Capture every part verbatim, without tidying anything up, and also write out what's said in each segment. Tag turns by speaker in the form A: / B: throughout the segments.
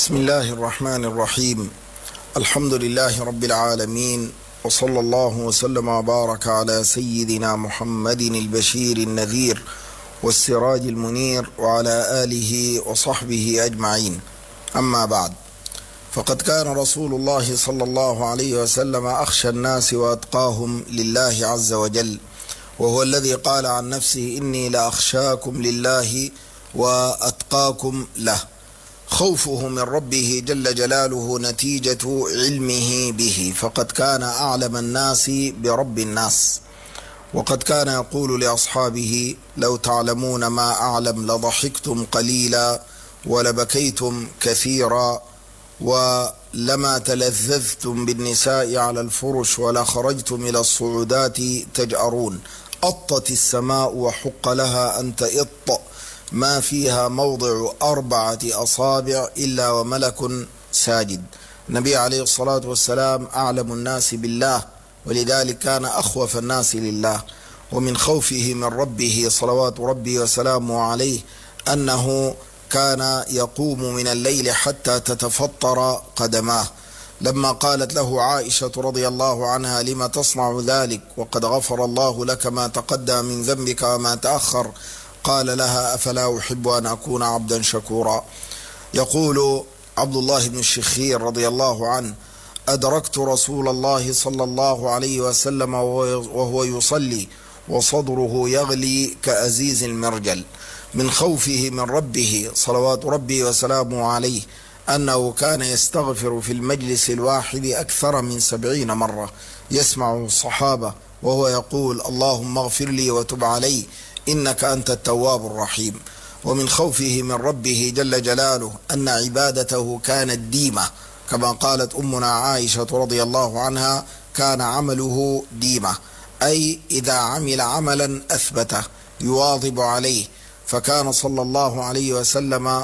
A: بسم الله الرحمن الرحيم. الحمد لله رب العالمين، وصلى الله وسلم وبارك على سيدنا محمد البشير النذير والسراج المنير وعلى آله وصحبه أجمعين. أما بعد، فقد كان رسول الله صلى الله عليه وسلم أخشى الناس وأتقاهم لله عز وجل، وهو الذي قال عن نفسه: إني لأخشاكم لله وأتقاكم له. خوفه من ربه جل جلاله نتيجة علمه به، فقد كان أعلم الناس برب الناس، وقد كان يقول لأصحابه: لو تعلمون ما أعلم لضحكتم قليلا ولبكيتم كثيرا ولما تلذذتم بالنساء على الفرش ولخرجتم إلى الصعودات تجأرون. أطت السماء وحق لها أن تئط، ما فيها موضع أربعة أصابع إلا وملك ساجد. النبي عليه الصلاة والسلام أعلم الناس بالله، ولذلك كان أخوف الناس لله. ومن خوفه من ربه صلوات ربي وسلامه عليه أنه كان يقوم من الليل حتى تتفطر قدماه. لما قالت له عائشة رضي الله عنها: لما تصنع ذلك وقد غفر الله لك ما تقدم من ذنبك وما تأخر؟ قال لها: أفلا أحب أن أكون عبدا شكورا. يقول عبد الله بن الشخير رضي الله عنه: أدركت رسول الله صلى الله عليه وسلم وهو يصلي وصدره يغلي كأزيز المرجل. من خوفه من ربه صلوات ربي وسلامه عليه أنه كان يستغفر في المجلس الواحد أكثر من سبعين مرة، يسمع الصحابة وهو يقول: اللهم اغفر لي وتب علي إنك أنت التواب الرحيم. ومن خوفه من ربه جل جلاله أن عبادته كانت ديمة، كما قالت أمنا عائشة رضي الله عنها: كان عمله ديمة، أي إذا عمل عملا أثبته يواظب عليه. فكان صلى الله عليه وسلم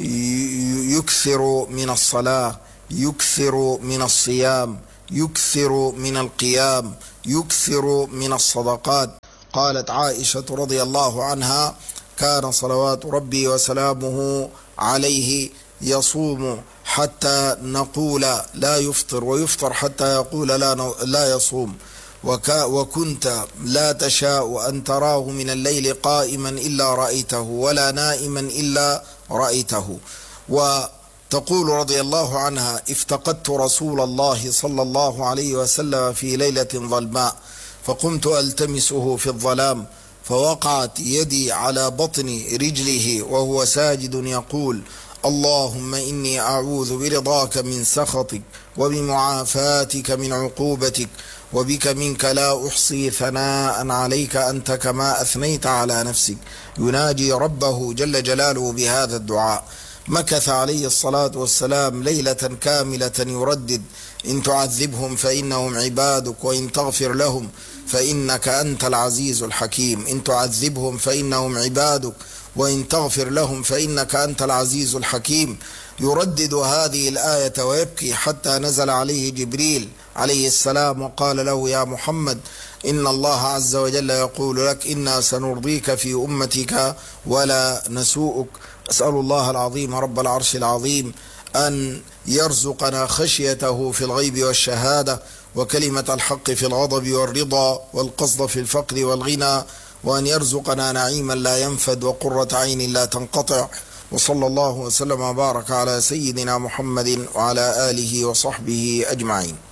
A: يكثر من الصلاة، يكثر من الصيام، يكثر من القيام، يكثر من الصدقات. قالت عائشة رضي الله عنها: كان صلوات ربي وسلامه عليه يصوم حتى نقول لا يفطر، ويفطر حتى يقول لا لا يصوم. وكنت لا تشاء أن تراه من الليل قائما إلا رأيته، ولا نائما إلا رأيته. وتقول رضي الله عنها: افتقدت رسول الله صلى الله عليه وسلم في ليلة ظلماء، فقمت ألتمسه في الظلام، فوقعت يدي على بطن رجله وهو ساجد يقول: اللهم إني أعوذ برضاك من سخطك وبمعافاتك من عقوبتك، وبك منك لا أحصي ثناء عليك أنت كما أثنيت على نفسك. يناجي ربه جل جلاله بهذا الدعاء. مكث عليه الصلاة والسلام ليلة كاملة يردد: إن تعذبهم فإنهم عبادك، وإن تغفر لهم فإنك أنت العزيز الحكيم. إن تعذبهم فإنهم عبادك، وإن تغفر لهم فإنك أنت العزيز الحكيم. يردد هذه الآية ويبكي حتى نزل عليه جبريل عليه السلام وقال له: يا محمد، إن الله عز وجل يقول لك: إنا سنرضيك في أمتك ولا نسوءك. أسأل الله العظيم رب العرش العظيم أن يرزقنا خشيته في الغيب والشهادة، وكلمة الحق في الغضب والرضا، والقصد في الفقر والغنى، وأن يرزقنا نعيما لا ينفد وقرة عين لا تنقطع. وصلى الله وسلم وبارك على سيدنا محمد وعلى آله وصحبه أجمعين.